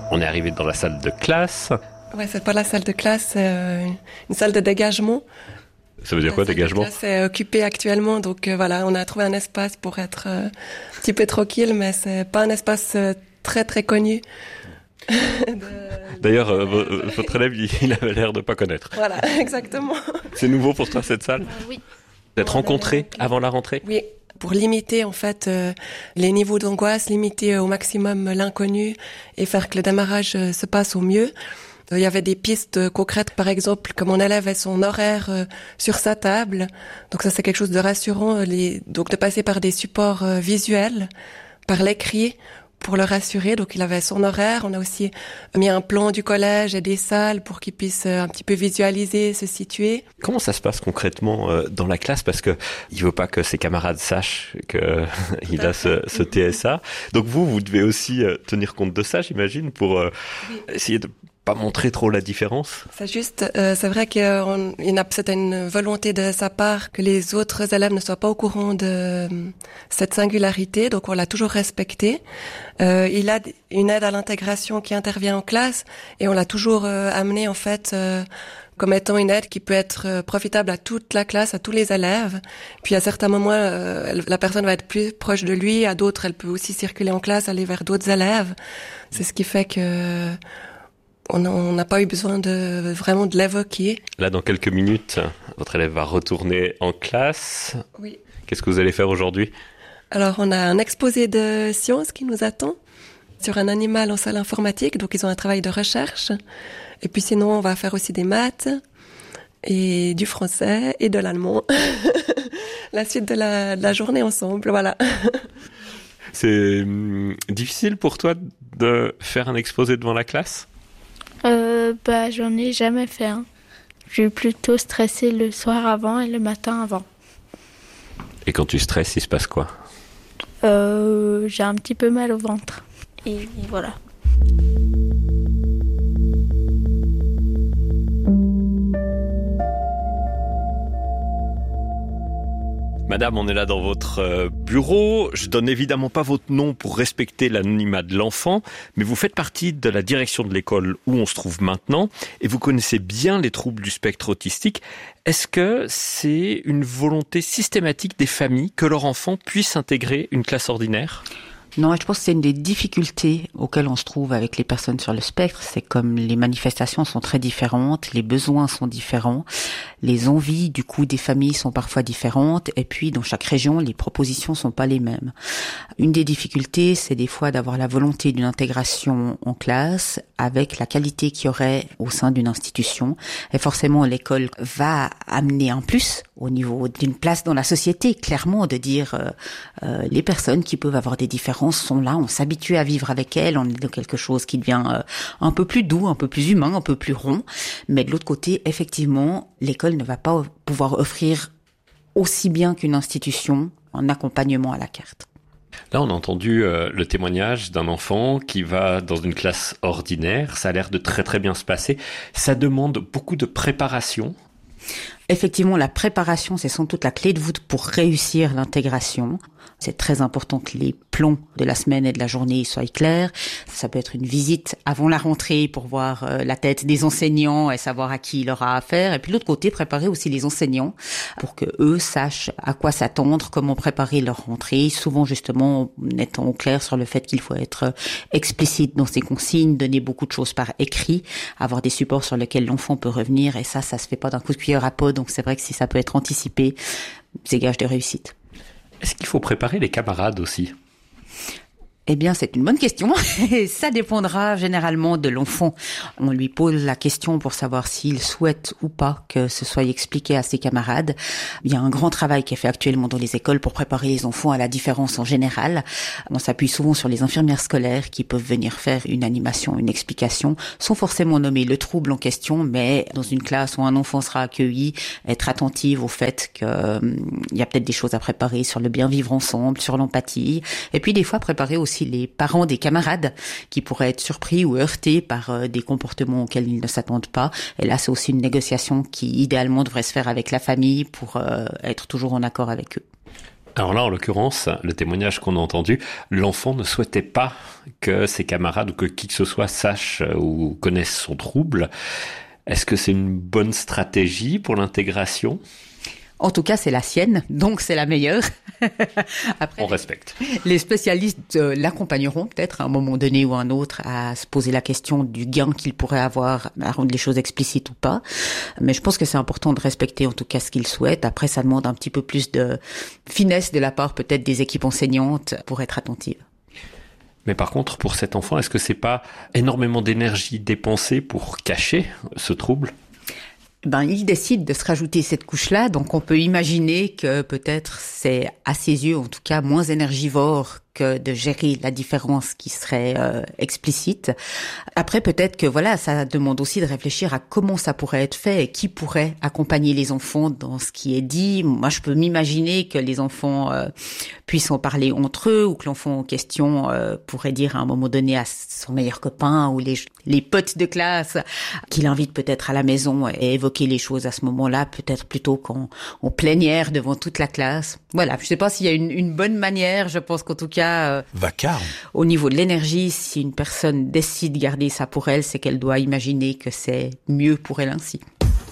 On est arrivé dans la salle de classe. Ouais, c'est pas la salle de classe, c'est une salle de dégagement. Ça veut dire quoi, dégagement? La salle de classe est occupée actuellement, donc voilà, on a trouvé un espace pour être un petit peu tranquille, mais c'est pas un espace très très connu. D'ailleurs, votre élève, il avait l'air de pas connaître. Voilà, exactement. C'est nouveau pour toi, cette salle? Oui. D'être rencontré avant la rentrée? Oui, pour limiter en fait les niveaux d'angoisse, limiter au maximum l'inconnu et faire que le démarrage se passe au mieux. Il y avait des pistes concrètes, par exemple, que mon élève ait son horaire sur sa table. Donc ça, c'est quelque chose de rassurant. Donc de passer par des supports visuels, par l'écrit, pour le rassurer. Donc il avait son horaire. On a aussi mis un plan du collège et des salles pour qu'il puisse un petit peu visualiser, se situer. Comment ça se passe concrètement dans la classe? Parce que il veut pas que ses camarades sachent que il a ce TSA. Donc vous devez aussi tenir compte de ça, j'imagine, pour essayer de pas montrer trop la différence. C'est juste, c'est vrai qu'il y a peut-être une volonté de sa part que les autres élèves ne soient pas au courant de cette singularité, donc on l'a toujours respecté. Il a une aide à l'intégration qui intervient en classe et on l'a toujours amené en fait comme étant une aide qui peut être profitable à toute la classe, à tous les élèves. Puis à certains moments, la personne va être plus proche de lui, à d'autres, elle peut aussi circuler en classe, aller vers d'autres élèves. C'est ce qui fait que on n'a pas eu besoin vraiment de l'évoquer. Là, dans quelques minutes, votre élève va retourner en classe. Oui. Qu'est-ce que vous allez faire aujourd'hui? Alors, on a un exposé de sciences qui nous attend sur un animal en salle informatique. Donc, ils ont un travail de recherche. Et puis, sinon, on va faire aussi des maths et du français et de l'allemand. La suite de la journée ensemble, voilà. C'est difficile pour toi de faire un exposé devant la classe? J'en ai jamais fait un. Je suis plutôt stressée le soir avant et le matin avant. Et quand tu stresses, il se passe quoi? J'ai un petit peu mal au ventre. Et voilà. Madame, on est là dans votre bureau. Je donne évidemment pas votre nom pour respecter l'anonymat de l'enfant, mais vous faites partie de la direction de l'école où on se trouve maintenant et vous connaissez bien les troubles du spectre autistique. Est-ce que c'est une volonté systématique des familles que leur enfant puisse intégrer une classe ordinaire ? Non, je pense que c'est une des difficultés auxquelles on se trouve avec les personnes sur le spectre. C'est comme les manifestations sont très différentes, les besoins sont différents, les envies du coup des familles sont parfois différentes et puis dans chaque région, les propositions sont pas les mêmes. Une des difficultés, c'est des fois d'avoir la volonté d'une intégration en classe avec la qualité qu'il y aurait au sein d'une institution. Et forcément, l'école va amener un plus au niveau d'une place dans la société, clairement, de dire les personnes qui peuvent avoir des différences sont là, on s'habitue à vivre avec elles, on est dans quelque chose qui devient un peu plus doux, un peu plus humain, un peu plus rond. Mais de l'autre côté, effectivement, l'école ne va pas pouvoir offrir aussi bien qu'une institution un accompagnement à la carte. Là, on a entendu le témoignage d'un enfant qui va dans une classe ordinaire. Ça a l'air de très très bien se passer. Ça demande beaucoup de préparation. Effectivement, la préparation, c'est sans doute la clé de voûte pour réussir l'intégration. C'est très important que les plans de la semaine et de la journée soient clairs. Ça peut être une visite avant la rentrée pour voir la tête des enseignants et savoir à qui il aura affaire. Et puis de l'autre côté, préparer aussi les enseignants pour que eux sachent à quoi s'attendre, comment préparer leur rentrée. Souvent, justement, en étant au clair sur le fait qu'il faut être explicite dans ses consignes, donner beaucoup de choses par écrit, avoir des supports sur lesquels l'enfant peut revenir. Et ça se fait pas d'un coup de cuillère à peau. Donc c'est vrai que si ça peut être anticipé, c'est gage de réussite. Est-ce qu'il faut préparer les camarades aussi ? Eh bien, c'est une bonne question. Ça dépendra généralement de l'enfant. On lui pose la question pour savoir s'il souhaite ou pas que ce soit expliqué à ses camarades. Il y a un grand travail qui est fait actuellement dans les écoles pour préparer les enfants à la différence en général. On s'appuie souvent sur les infirmières scolaires qui peuvent venir faire une animation, une explication, sans forcément nommer le trouble en question, mais dans une classe où un enfant sera accueilli, être attentive au fait qu'il y a peut-être des choses à préparer sur le bien vivre ensemble, sur l'empathie, et puis des fois préparer aussi les parents des camarades qui pourraient être surpris ou heurtés par des comportements auxquels ils ne s'attendent pas. Et là, c'est aussi une négociation qui, idéalement, devrait se faire avec la famille pour être toujours en accord avec eux. Alors là, en l'occurrence, le témoignage qu'on a entendu, l'enfant ne souhaitait pas que ses camarades ou que qui que ce soit sache ou connaisse son trouble. Est-ce que c'est une bonne stratégie pour l'intégration ? En tout cas, c'est la sienne, donc c'est la meilleure. Après, on respecte. Les spécialistes l'accompagneront peut-être à un moment donné ou à un autre à se poser la question du gain qu'il pourrait avoir à rendre les choses explicites ou pas. Mais je pense que c'est important de respecter en tout cas ce qu'il souhaite. Après, ça demande un petit peu plus de finesse de la part peut-être des équipes enseignantes pour être attentives. Mais par contre, pour cet enfant, est-ce que c'est pas énormément d'énergie dépensée pour cacher ce trouble ? Il décide de se rajouter cette couche-là, donc on peut imaginer que peut-être c'est, à ses yeux en tout cas, moins énergivore que de gérer la différence qui serait explicite. Après, peut-être que ça demande aussi de réfléchir à comment ça pourrait être fait et qui pourrait accompagner les enfants dans ce qui est dit. Moi, je peux m'imaginer que les enfants puissent en parler entre eux ou que l'enfant en question pourrait dire à un moment donné à son meilleur copain ou les potes de classe qu'il invite peut-être à la maison et évoquer les choses à ce moment-là, peut-être plutôt qu'en plénière devant toute la classe. Voilà, je ne sais pas s'il y a une bonne manière, je pense qu'en tout cas, Vacarme. Au niveau de l'énergie, si une personne décide de garder ça pour elle, c'est qu'elle doit imaginer que c'est mieux pour elle ainsi.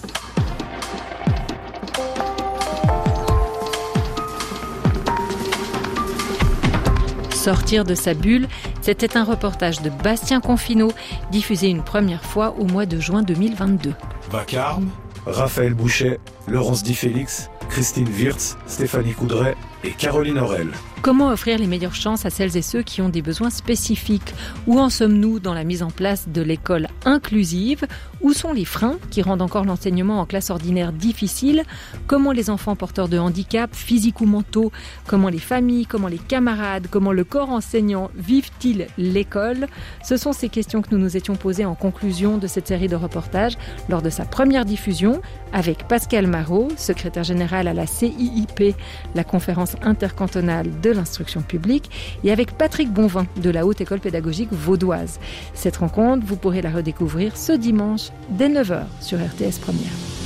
Sortir de sa bulle, c'était un reportage de Bastien Confineau, diffusé une première fois au mois de juin 2022. Vacarme, Raphaël Bouchet, Laurence Di Félix, Christine Wirtz, Stéphanie Coudray et Caroline Aurel. Comment offrir les meilleures chances à celles et ceux qui ont des besoins spécifiques ? Où en sommes-nous dans la mise en place de l'école inclusive ? Où sont les freins qui rendent encore l'enseignement en classe ordinaire difficile ? Comment les enfants porteurs de handicap, physiques ou mentaux ? Comment les familles ? Comment les camarades ? Comment le corps enseignant vivent-ils l'école ? Ce sont ces questions que nous nous étions posées en conclusion de cette série de reportages lors de sa première diffusion avec Pascal Marot, secrétaire général à la CIIP, la conférence intercantonale de l'instruction publique, et avec Patrick Bonvin de la Haute École Pédagogique Vaudoise. Cette rencontre, vous pourrez la redécouvrir ce dimanche dès 9h sur RTS Première.